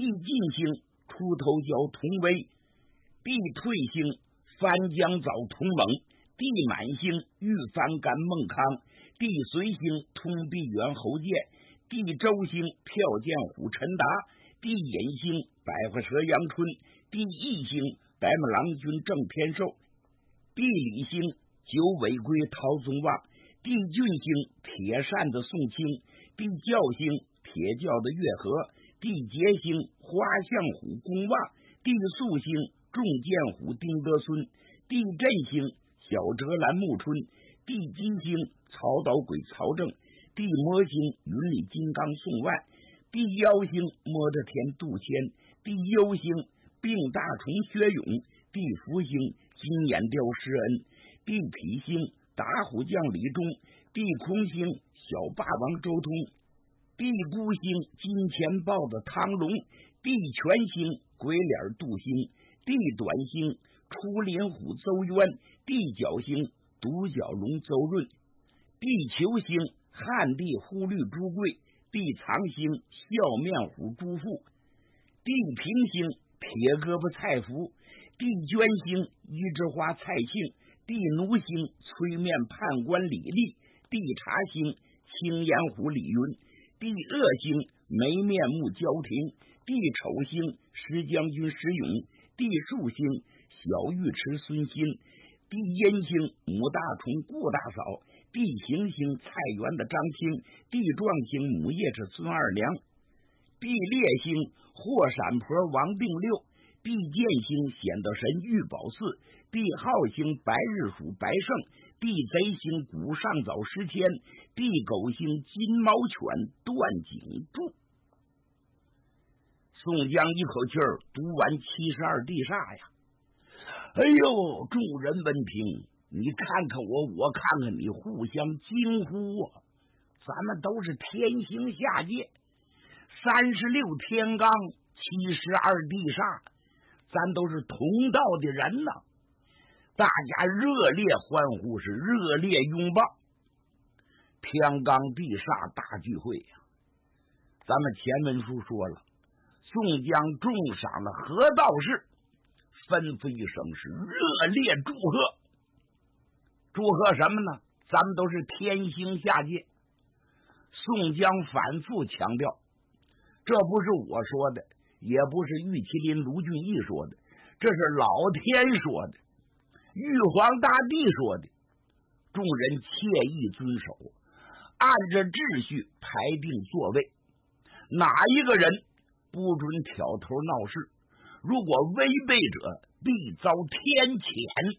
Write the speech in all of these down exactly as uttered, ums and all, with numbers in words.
帝进兴出头角同威，帝退兴翻江藻同盟，帝满兴欲翻干孟康，帝随兴通必元侯建，帝周兴票见虎陈达，帝尹兴百花蛇杨春，帝义兴白马郎君郑天寿，帝李兴九尾龟陶宗旺，帝俊兴铁扇子宋清，帝教兴铁教的月和，帝节兴花象虎公望，帝肃兴众剑虎丁德孙，帝振兴小折兰暮春，帝金兴曹导鬼曹正，帝摩兴云里金刚宋万，帝妖兴摩着田杜迁，帝幽兴并大虫薛勇，帝福兴金眼雕施恩，帝匹兴打虎将李忠，帝空兴小霸王周通，帝孤兴金钱豹的汤龙，帝全兴鬼脸杜兴，帝短兴出林虎邹渊，帝角兴独角龙邹润，帝求兴汉帝忽律朱贵，帝藏兴笑面虎朱富，帝平兴铁胳膊蔡福，帝捐兴一枝花蔡庆，帝奴兴催面判官李立，帝察兴青烟虎李云，帝恶兴眉面目焦庭，帝丑兴石将军石勇，帝树兴小尉迟孙新，帝殷兴母大虫顾大嫂，帝行兴菜园的张清，帝壮兴母夜叉孙二娘，帝烈兴霍闪婆王定六，帝建兴显德神玉宝寺，帝浩兴白日鼠白胜，帝贼兴古上早十千，帝狗兴金毛犬断颈柱。宋江一口气儿读完七十二地煞呀！哎呦，众人闻听，你看看我，我看看你，互相惊呼啊！咱们都是天行下界，三十六天罡，七十二地煞，咱都是同道的人呐！大家热烈欢呼，是热烈拥抱。天罡地煞大聚会呀！咱们前文书说了，宋江重赏了何道士，吩咐一声是热烈祝贺。祝贺什么呢？咱们都是天星下界。宋江反复强调，这不是我说的，也不是玉麒麟卢俊义说的，这是老天说的，玉皇大帝说的。众人切意遵守，按着秩序排定座位，哪一个人不准挑头闹事，如果违背者必遭天谴。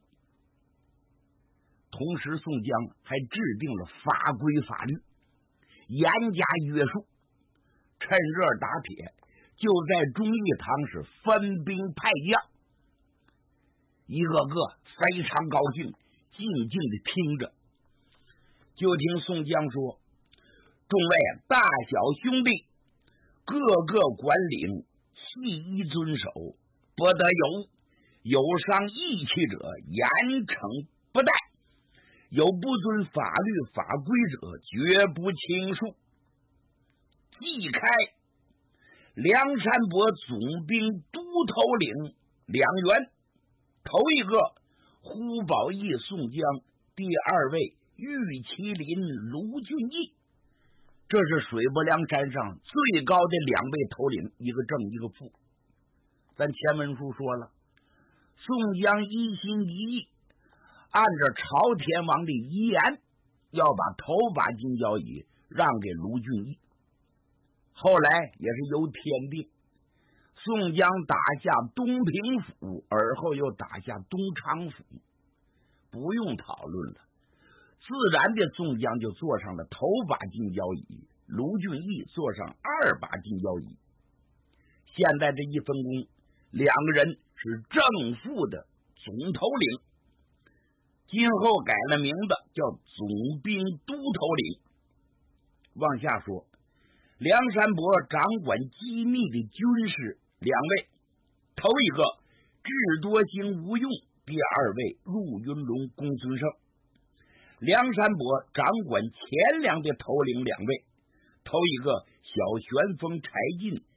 同时宋江还制定了法规法律，严加约束，趁热打铁，就在忠义堂是分兵派将，一个个非常高兴，静静的听着。就听宋江说，众位大小兄弟，各个管领细依遵守，不得有有伤义气者，严惩不贷，有不遵法律法规者，绝不轻恕。即开梁山伯总兵都头领两员，头一个呼保义宋江，第二位玉麒麟卢俊义，这是水泊梁山上最高的两位头领，一个正一个副。咱前文书说了，宋江一心一意，按照朝天王的遗言，要把头把金交椅让给卢俊义。后来也是由天定，宋江打下东平府，而后又打下东昌府，不用讨论了，自然的宋江就坐上了头把金交椅，卢俊义坐上二把金交椅。现在这一分工，两个人是正副的总头领，今后改了名字叫总兵都头领。往下说，梁山伯掌管机密的军士两位，头一个智多星吴用，第二位陆云龙公孙胜。梁山伯掌管钱粮的头领两位，头一个小旋风柴进，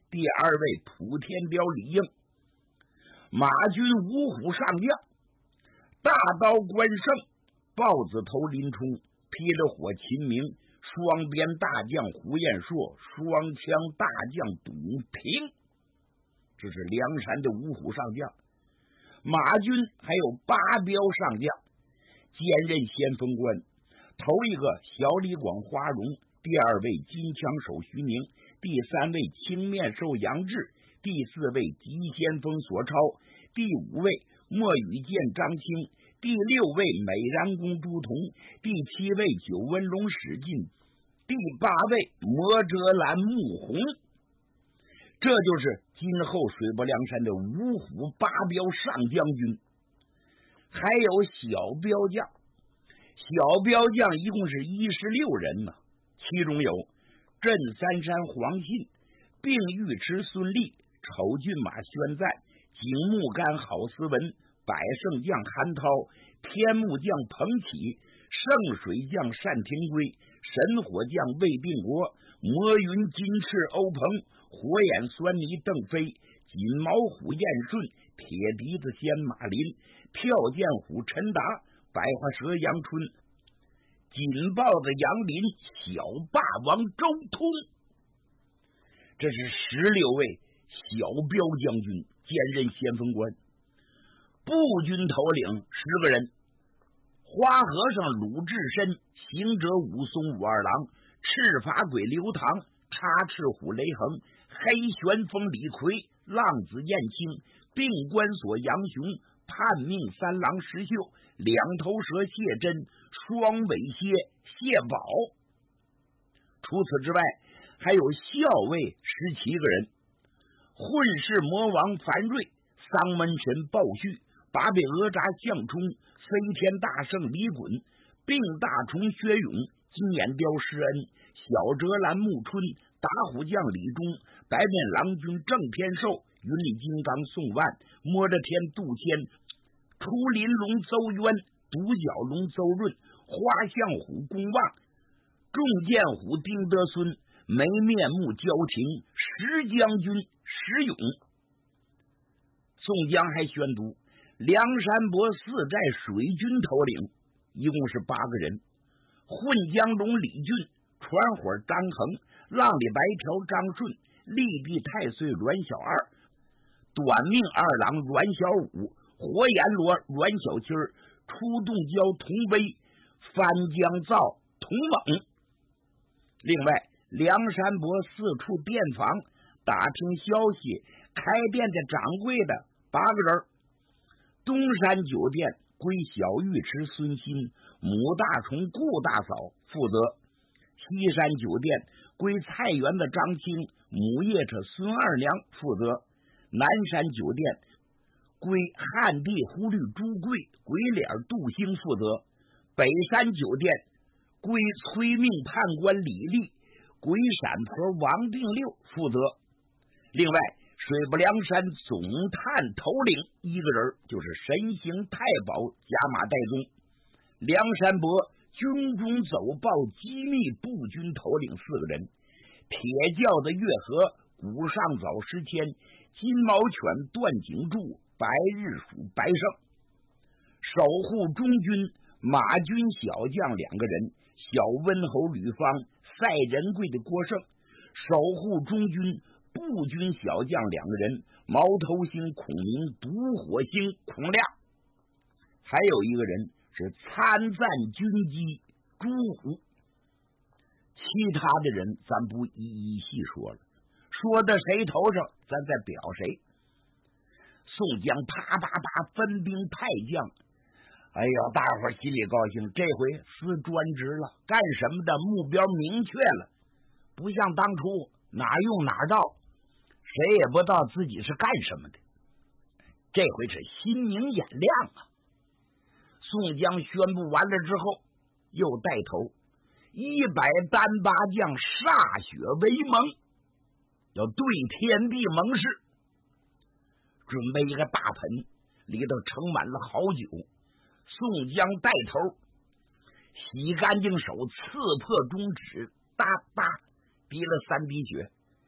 第二位莆田彪李应。马军五虎上将，大刀关胜，豹子头林冲，霹雳火秦明，双鞭大将胡彦硕，双枪大将董平，这是梁山的五虎上将。马军还有八彪上将，兼任先锋官，头一个小李广花荣，第二位金枪手徐宁，第三位青面兽杨志，第四位急先锋索超，第五位莫羽见张清，第六位美髯公朱仝，第七位九纹龙史进，第八位摩折兰穆弘。这就是今后水泊梁山的五虎八彪上将军。还有小彪将，小彪将一共是一十六人呢，其中有镇三山黄信、并尉迟孙立、丑骏马宣赞、景木杆郝思文、百胜将韩涛、天目将彭启、圣水将单廷圭、神火将魏定国、魔云金翅欧鹏、火眼酸泥邓飞、锦毛虎燕顺、铁笛子仙马林、跳涧虎陈达、百花蛇杨春、锦豹子杨林、小霸王周通。这是十六位小彪将军兼任先锋官。步军头领十个人，花和尚鲁智深、行者武松武二郎、赤发鬼刘唐、插翅虎雷横、黑旋风李逵、浪子燕青、并关索杨雄、叛命三郎石秀、两头蛇谢真、双尾蝎谢宝。除此之外，还有校尉十七个人，混世魔王樊瑞、丧门神鲍旭、八臂哪吒项冲、飞天大圣李衮、并大虫薛勇、金眼雕施恩、小折兰穆春、打虎将李忠、白面郎君郑天寿、云里金刚宋万、摸着天杜迁、出林龙邹渊、独角龙邹润、花象虎公望、众剑虎丁德孙、没面目焦廷、石将军石勇。宋江还宣读梁山泊四寨水军头领一共是八个人，混江龙李俊、船伙张衡、浪里白条张顺、立地太岁阮小二、短命二郎阮小五、火眼罗阮小七、出洞蛟童威、翻江灶童猛。另外梁山泊四处遍访打听消息开店的掌柜的八个人，东山酒店归小尉迟孙新、母大虫顾大嫂负责，西山酒店归菜园的张青、母夜叉孙二娘负责，南山酒店归汉地狐狸朱贵、鬼脸杜兴负责，北山酒店归催命判官李立、鬼闪婆王定六负责。另外水泊梁山总探头领一个人，就是神行太保加马岱宗。梁山泊军中走报机密步军头领四个人，铁轿子月河、古上早时迁、金毛犬段景柱、白日鼠白胜。守护中军马军小将两个人，小温侯吕方、赛仁贵的郭胜。守护中军步军小将两个人，毛头星孔明、独火星孔亮。还有一个人是参赞军机朱虎。其他的人咱不一一细说了，说到谁头上咱再表谁。宋江啪啪啪分兵派将，哎呦，大伙心里高兴，这回司专职了，干什么的目标明确了，不像当初哪用哪到，谁也不知道自己是干什么的。这回是心明眼亮啊！宋江宣布完了之后，又带头一百单八将歃血为盟，要对天地盟誓。准备一个大盆，里头盛满了好酒。宋江带头洗干净手，刺破中指，哒哒滴了三滴血。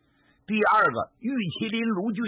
第二个，玉麒麟卢俊